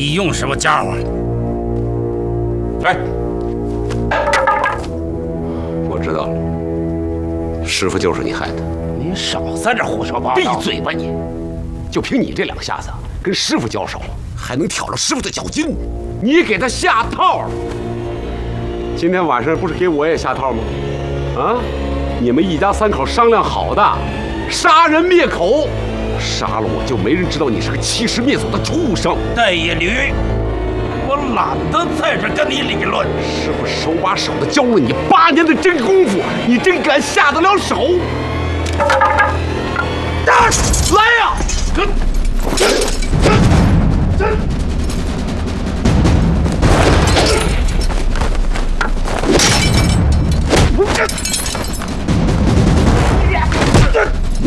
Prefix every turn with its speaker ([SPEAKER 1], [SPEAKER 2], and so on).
[SPEAKER 1] 你用什么家伙？
[SPEAKER 2] 哎，我知道了，师傅就是你害的。
[SPEAKER 3] 你少在这胡说八道！
[SPEAKER 2] 闭嘴吧你！就凭你这两下子，跟师傅交手，还能挑着师傅的脚筋？你给他下套了！今天晚上不是给我也下套吗？啊！你们一家三口商量好的，杀人灭口，杀了我就没人知道你是个欺师灭祖的畜生。
[SPEAKER 1] 戴野驴，我懒得在这跟你理论。
[SPEAKER 2] 师傅手把手的教了你8年的真功夫，你真敢下得了手？来呀！